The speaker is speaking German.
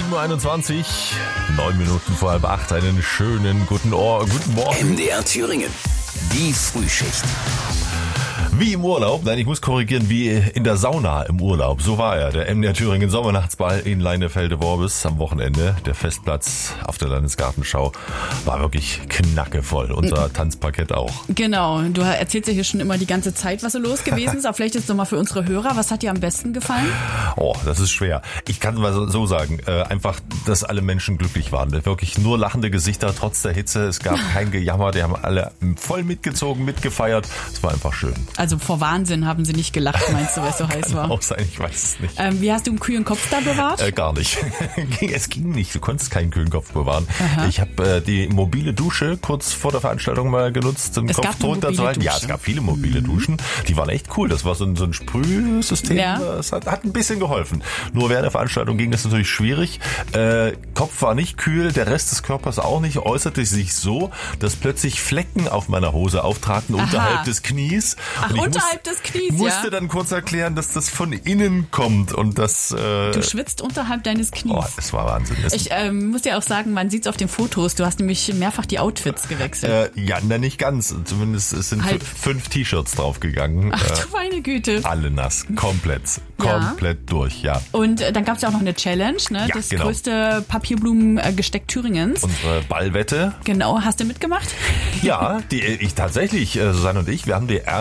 7.21 Uhr, 9 Minuten vor halb 8, einen schönen guten Morgen. MDR Thüringen, die Frühschicht. Wie im Urlaub, nein, ich muss korrigieren, wie in der Sauna im Urlaub. So war er, der MDR Thüringen Sommernachtsball in Leinefelde-Worbis am Wochenende. Der Festplatz auf der Landesgartenschau war wirklich knackevoll. Unser Tanzparkett auch. Genau, du erzählst ja hier schon immer die ganze Zeit, was so los gewesen ist. Aber vielleicht jetzt nochmal für unsere Hörer, was hat dir am besten gefallen? Oh, das ist schwer. Ich kann mal so sagen, einfach, dass alle Menschen glücklich waren. Wirklich nur lachende Gesichter, trotz der Hitze. Es gab kein Gejammer, die haben alle voll mitgezogen, mitgefeiert. Es war einfach schön. Also vor Wahnsinn haben sie nicht gelacht, meinst du, weil es so heiß war? Kann auch sein, ich weiß es nicht. Wie hast du einen kühlen Kopf da bewahrt? Gar nicht. Es ging nicht, du konntest keinen kühlen Kopf bewahren. Aha. Ich habe die mobile Dusche kurz vor der Veranstaltung mal genutzt, um den Kopf drunter zu halten. Ja, es gab viele mobile Duschen. Die waren echt cool. Das war so ein Sprühsystem. Ja. Das hat ein bisschen geholfen. Nur während der Veranstaltung ging das natürlich schwierig. Kopf war nicht kühl, der Rest des Körpers auch nicht. Äußerte sich so, dass plötzlich Flecken auf meiner Hose auftraten unterhalb des Knies. Ach, unterhalb des Knies, musste dann kurz erklären, dass das von innen kommt und das... Du schwitzt unterhalb deines Knies. Oh, das war Wahnsinn. Ich muss dir auch sagen, man sieht es auf den Fotos, du hast nämlich mehrfach die Outfits gewechselt. Ja, nicht ganz. Zumindest es sind 5 T-Shirts draufgegangen. Ach du meine Güte. Alle nass, komplett durch, ja. Und dann gab es ja auch noch eine Challenge, ne? Ja, das genau. größte Papierblumen-Gesteck Thüringens. Unsere Ballwette. Genau, hast du mitgemacht? Ja, ich tatsächlich, Susanne und ich, wir haben die